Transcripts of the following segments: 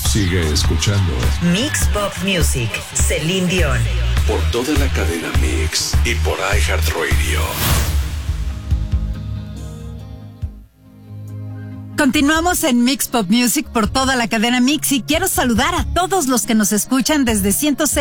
Sigue escuchando Mix Pop Music, Celine Dion. por toda la cadena Mix y por iHeartRadio. Continuamos en Mix Pop Music por toda la cadena Mix y quiero saludar a todos los que nos escuchan desde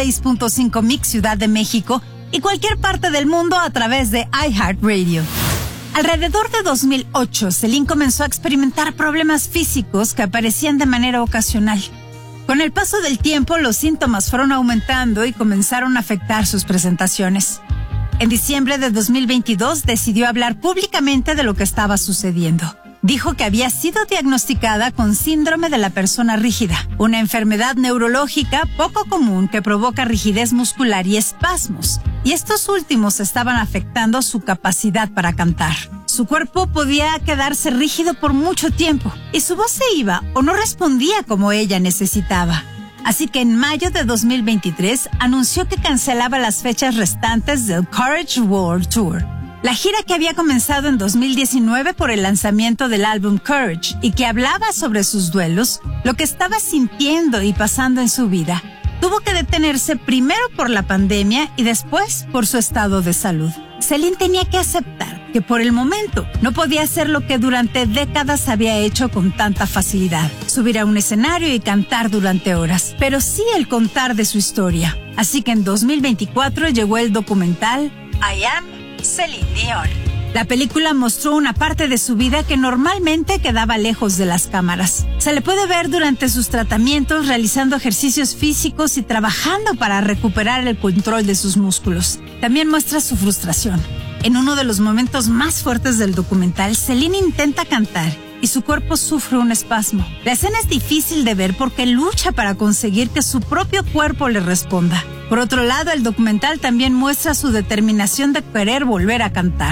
106.5 Mix Ciudad de México y cualquier parte del mundo a través de iHeartRadio. Alrededor de 2008, Celine comenzó a experimentar problemas físicos que aparecían de manera ocasional. Con el paso del tiempo, los síntomas fueron aumentando y comenzaron a afectar sus presentaciones. En diciembre de 2022, decidió hablar públicamente de lo que estaba sucediendo. Dijo que había sido diagnosticada con síndrome de la persona rígida, una enfermedad neurológica poco común que provoca rigidez muscular y espasmos, y estos últimos estaban afectando su capacidad para cantar. Su cuerpo podía quedarse rígido por mucho tiempo, y su voz se iba o no respondía como ella necesitaba. Así que en mayo de 2023 anunció que cancelaba las fechas restantes del Courage World Tour, la gira que había comenzado en 2019 por el lanzamiento del álbum Courage y que hablaba sobre sus duelos, lo que estaba sintiendo y pasando en su vida. Tuvo que detenerse primero por la pandemia y después por su estado de salud. Celine tenía que aceptar que por el momento no podía hacer lo que durante décadas había hecho con tanta facilidad, subir a un escenario y cantar durante horas, pero sí el contar de su historia. Así que en 2024 llegó el documental I Am Celine Dion. La película mostró una parte de su vida que normalmente quedaba lejos de las cámaras. Se le puede ver durante sus tratamientos realizando ejercicios físicos y trabajando para recuperar el control de sus músculos. También muestra su frustración. En uno de los momentos más fuertes del documental, Celine intenta cantar y su cuerpo sufre un espasmo. La escena es difícil de ver porque lucha para conseguir que su propio cuerpo le responda. Por otro lado, el documental también muestra su determinación de querer volver a cantar.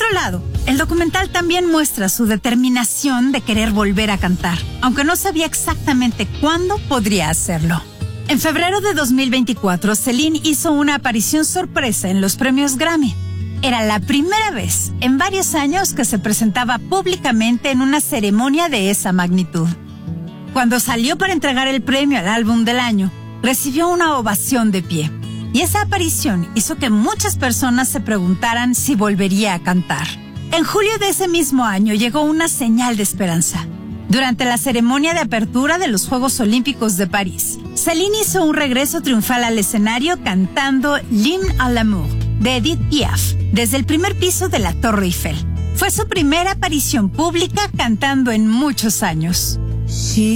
Aunque no sabía exactamente cuándo podría hacerlo. En febrero de 2024, Celine hizo una aparición sorpresa en los premios Grammy. Era la primera vez en varios años que se presentaba públicamente en una ceremonia de esa magnitud. Cuando salió para entregar el premio al álbum del año, recibió una ovación de pie. Y esa aparición hizo que muchas personas se preguntaran si volvería a cantar. En julio de ese mismo año llegó una señal de esperanza. Durante la ceremonia de apertura de los Juegos Olímpicos de París, Celine hizo un regreso triunfal al escenario cantando L'Hymne à l'amour de Edith Piaf desde el primer piso de la Torre Eiffel. Fue su primera aparición pública cantando en muchos años.